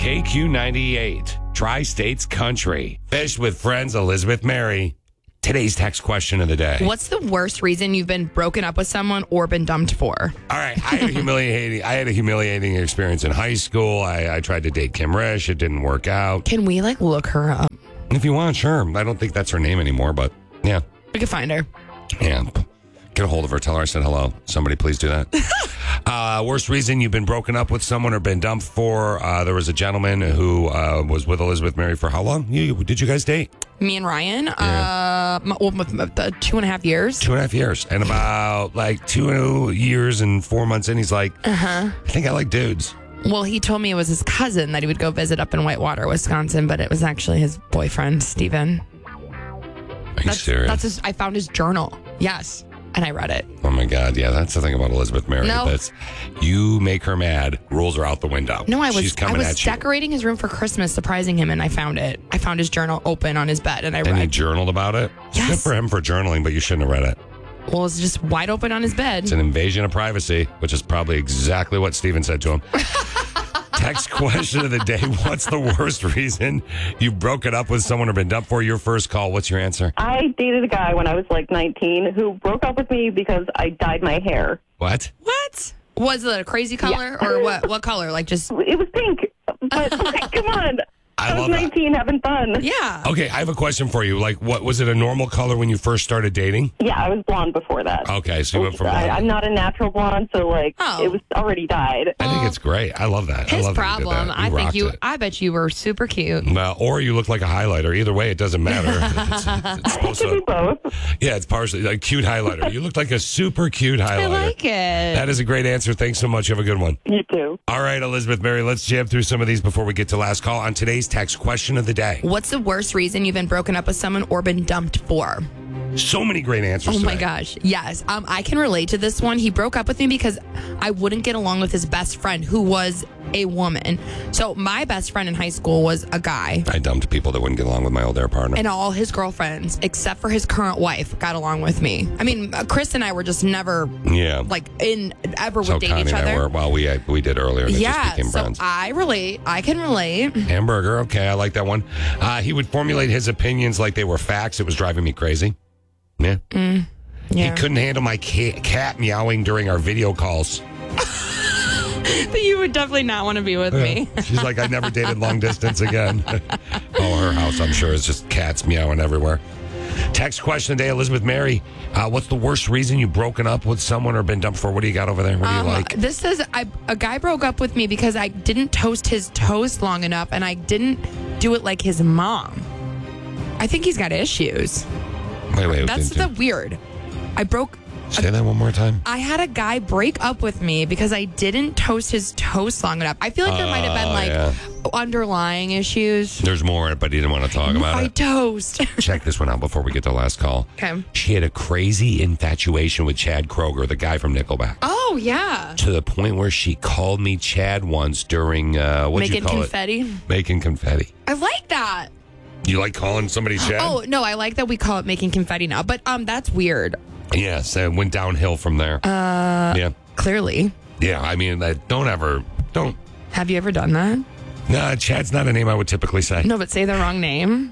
KQ98, Tri-States Country. Fish with friends, Elizabeth Mary. Today's text question of the day. What's the worst reason you've been broken up with someone or been dumped for? All right, I had a humiliating experience in high school. I tried to date Kim Rish. It didn't work out. Can we look her up? If you want, sure. I don't think that's her name anymore, but yeah. We can find her. Yeah. Get a hold of her. Tell her I said hello. Somebody please do that. Worst reason you've been broken up with someone or been dumped for. There was a gentleman who was with Elizabeth Mary for how long? Did you guys date? Me and Ryan, 2.5 years. 2.5 years. And about 2 years and 4 months in, he's like, I think I like dudes. Well, he told me it was his cousin that he would go visit up in Whitewater, Wisconsin, but it was actually his boyfriend, Steven. Are you serious? I found his journal. Yes. And I read it. Oh, my God. Yeah, that's the thing about Elizabeth Mary. No. You make her mad, rules are out the window. No, I was at you. decorating his room for Christmas, surprising him, and I found it. I found his journal open on his bed, and I read. And he journaled about it? Yes. Good for him for journaling, but you shouldn't have read it. Well, it's just wide open on his bed. It's an invasion of privacy, which is probably exactly what Steven said to him. Text question of the day. What's the worst reason you've broken up with someone or been dumped for? Your first call. What's your answer? I dated a guy when I was 19 who broke up with me because I dyed my hair. What? What? Was it a crazy color or what? What color? It was pink. But come on. I was 19 having fun. Yeah. Okay, I have a question for you. What was it a normal color when you first started dating? Yeah, I was blonde before that. Okay, so you went from blonde. I'm not a natural blonde, so it was already dyed. I think it's great. I love that. His I love problem. That you did that. I bet you were super cute. Well, or you look like a highlighter. Either way, it doesn't matter. it's supposed to be both. Yeah, it's partially like cute highlighter. You look like a super cute highlighter. I like it. That is a great answer. Thanks so much. You have a good one. You too. All right, Elizabeth Mary, let's jam through some of these before we get to last call on today's text question of the day. What's the worst reason you've been broken up with someone or been dumped for? So many great answers. Oh my gosh. Yes. I can relate to this one. He broke up with me because I wouldn't get along with his best friend, who was a woman. So my best friend in high school was a guy. I dumped people that wouldn't get along with my old air partner. And all his girlfriends, except for his current wife, got along with me. I mean, Chris and I were just never ever would date each other. Well, we did earlier. And just became friends. I relate. I can relate. Hamburger. Okay, I like that one. He would formulate his opinions like they were facts. It was driving me crazy. Yeah. Yeah. He couldn't handle my cat meowing during our video calls. But you would definitely not want to be with me. She's like, I never dated long distance again. Her house, I'm sure, is just cats meowing everywhere. Text question today, Elizabeth Mary. What's the worst reason you've broken up with someone or been dumped for? What do you got over there? What do you like? This says a guy broke up with me because I didn't toast his toast long enough and I didn't do it like his mom. I think he's got issues. Wait. That's the weird. Say that one more time. I had a guy break up with me because I didn't toast his toast long enough. I feel like there might have been underlying issues. There's more, but he didn't want to talk about it. Toast. Check this one out before we get to the last call. Okay. She had a crazy infatuation with Chad Kroeger, the guy from Nickelback. Oh, yeah. To the point where she called me Chad once during, Making confetti? Making confetti. I like that. You like calling somebody Chad? Oh, no, I like that we call it making confetti now. But that's weird. Yes, it went downhill from there. Yeah. Clearly. Yeah, I mean, don't. Have you ever done that? No, Chad's not a name I would typically say. No, but say the wrong name.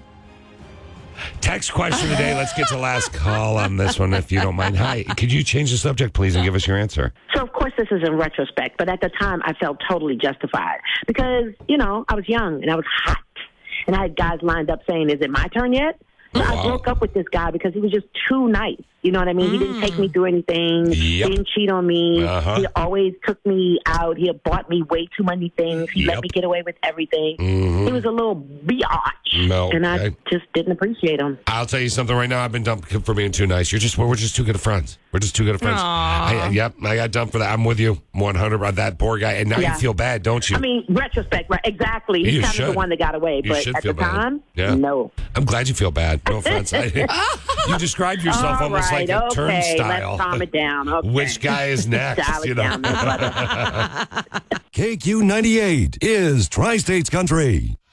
Text question today. Let's get to last call on this one, if you don't mind. Hi, could you change the subject, please, and give us your answer? So, of course, this is in retrospect, but at the time, I felt totally justified because, I was young and I was hot. And I had guys lined up saying, is it my turn yet? So I broke up with this guy because he was just too nice. You know what I mean? He didn't take me through anything. Yep. He didn't cheat on me. He always took me out. He had bought me way too many things. He let me get away with everything. He was a little biatch. No, and I just didn't appreciate him. I'll tell you something right now. I've been dumped for being too nice. We're just too good of friends. We're just too good of friends. I got dumped for that. I'm with you 100 on that poor guy. And now you feel bad, don't you? I mean, retrospect, right? Exactly. He's kind of the one that got away. But at the time, no. I'm glad you feel bad. No offense. You described yourself almost like a turnstile. Let's calm it down. Okay. Which guy is next? Down, KQ98 is Tri-States Country.